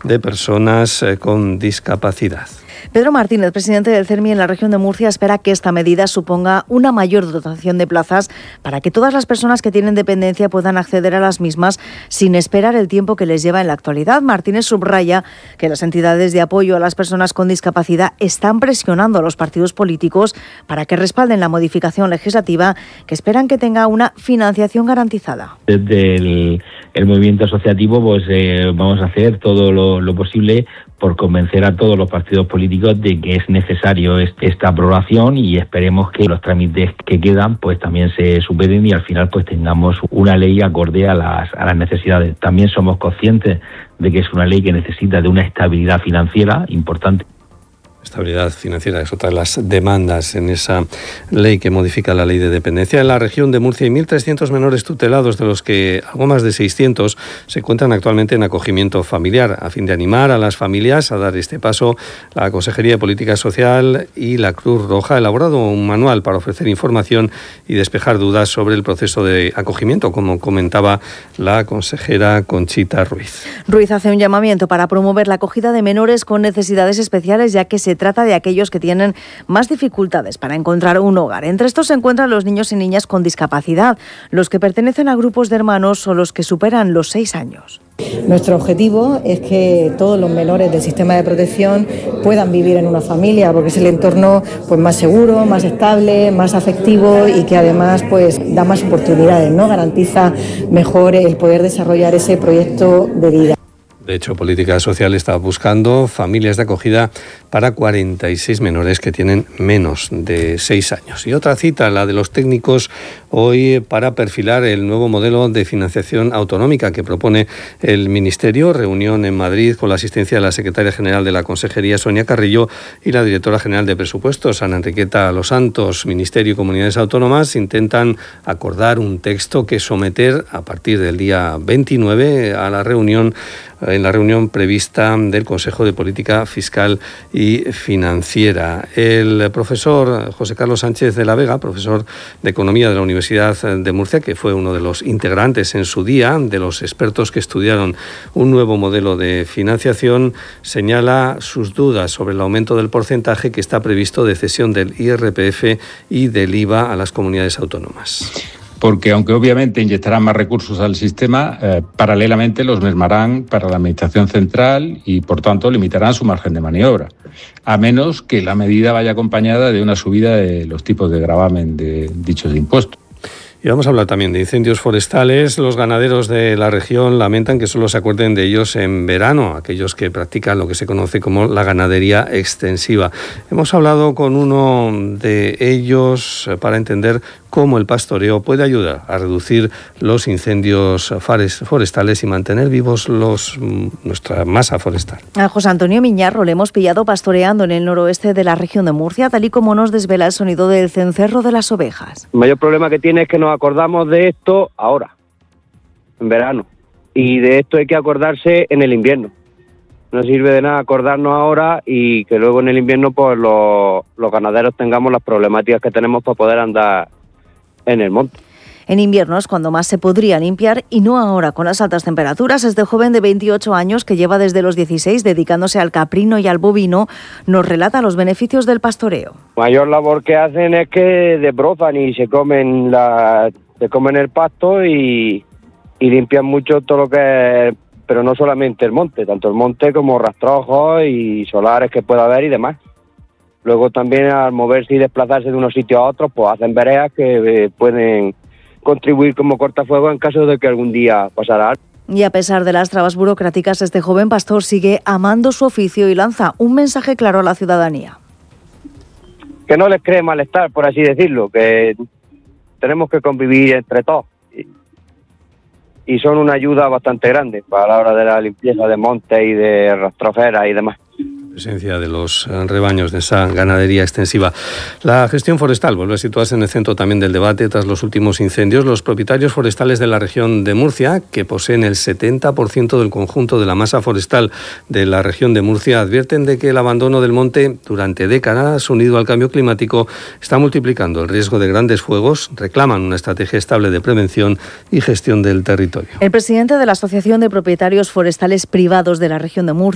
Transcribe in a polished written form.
de personas con discapacidad. Pedro Martínez, presidente del CERMI en la región de Murcia, espera que esta medida suponga una mayor dotación de plazas para que todas las personas que tienen dependencia puedan acceder a las mismas sin esperar el tiempo que les lleva en la actualidad. Martínez subraya que las entidades de apoyo a las personas con discapacidad están presionando a los partidos políticos para que respalden la modificación legislativa que esperan que tenga una financiación garantizada. Desde el movimiento asociativo vamos a hacer todo lo posible por convencer a todos los partidos políticos de que es necesario esta aprobación, y esperemos que los trámites que quedan pues también se superen y al final pues tengamos una ley acorde a las necesidades. También somos conscientes de que es una ley que necesita de una estabilidad financiera importante. Estabilidad financiera es otra de las demandas en esa ley que modifica la ley de dependencia. En la región de Murcia hay 1.300 menores tutelados, de los que algo más de 600 se encuentran actualmente en acogimiento familiar. A fin de animar a las familias a dar este paso, la Consejería de Política Social y la Cruz Roja ha elaborado un manual para ofrecer información y despejar dudas sobre el proceso de acogimiento, como comentaba la consejera Conchita Ruiz. Ruiz hace un llamamiento para promover la acogida de menores con necesidades especiales, ya que se trata de aquellos que tienen más dificultades para encontrar un hogar. Entre estos se encuentran los niños y niñas con discapacidad, los que pertenecen a grupos de hermanos o los que superan los 6 años. Nuestro objetivo es que todos los menores del sistema de protección puedan vivir en una familia, porque es el entorno pues más seguro, más estable, más afectivo y que además pues da más oportunidades, ¿no? Garantiza mejor el poder desarrollar ese proyecto de vida. De hecho, Política Social está buscando familias de acogida para 46 menores que tienen menos de 6 años. Y otra cita, la de los técnicos, hoy para perfilar el nuevo modelo de financiación autonómica que propone el Ministerio. Reunión en Madrid con la asistencia de la secretaria general de la Consejería, Sonia Carrillo, y la directora general de Presupuestos, Ana Enriqueta Los Santos. Ministerio y comunidades autónomas intentan acordar un texto que someter a partir del día 29 a la reunión, en la reunión prevista del Consejo de Política Fiscal y Financiera. El profesor José Carlos Sánchez de la Vega, profesor de Economía de la Universidad de Murcia, que fue uno de los integrantes en su día de los expertos que estudiaron un nuevo modelo de financiación, señala sus dudas sobre el aumento del porcentaje que está previsto de cesión del IRPF y del IVA a las comunidades autónomas. Porque aunque obviamente inyectarán más recursos al sistema, paralelamente los mermarán para la Administración Central y, por tanto, limitarán su margen de maniobra, a menos que la medida vaya acompañada de una subida de los tipos de gravamen de dichos impuestos. Y vamos a hablar también de incendios forestales. Los ganaderos de la región lamentan que solo se acuerden de ellos en verano, aquellos que practican lo que se conoce como la ganadería extensiva. Hemos hablado con uno de ellos para entender cómo el pastoreo puede ayudar a reducir los incendios forestales y mantener vivos nuestra masa forestal. A José Antonio Miñarro le hemos pillado pastoreando en el noroeste de la región de Murcia, tal y como nos desvela el sonido del cencerro de las ovejas. El mayor problema que tiene es que nos acordamos de esto ahora, en verano, y de esto hay que acordarse en el invierno. No sirve de nada acordarnos ahora y que luego en el invierno pues los ganaderos tengamos las problemáticas que tenemos para poder andar en el monte. En invierno es cuando más se podría limpiar y no ahora con las altas temperaturas. Este joven de 28 años, que lleva desde los 16 dedicándose al caprino y al bovino, nos relata los beneficios del pastoreo. La mayor labor que hacen es que desbrozan y se comen el pasto y limpian mucho todo lo que es, pero no solamente el monte, tanto el monte como rastrojos y solares que pueda haber y demás. Luego también al moverse y desplazarse de unos sitios a otros, pues hacen veredas que pueden contribuir como cortafuegos en caso de que algún día pasara algo. Y a pesar de las trabas burocráticas, este joven pastor sigue amando su oficio y lanza un mensaje claro a la ciudadanía. Que no les cree malestar, por así decirlo, que tenemos que convivir entre todos. Y son una ayuda bastante grande para la hora de la limpieza de montes y de rastrojeras y demás. Presencia de los rebaños de esa ganadería extensiva. La gestión forestal vuelve a situarse en el centro también del debate tras los últimos incendios. Los propietarios forestales de la región de Murcia, que poseen el 70% del conjunto de la masa forestal de la región de Murcia, advierten de que el abandono del monte durante décadas, unido al cambio climático, está multiplicando el riesgo de grandes fuegos. Reclaman una estrategia estable de prevención y gestión del territorio. El presidente de la Asociación de Propietarios Forestales Privados de la región de Murcia,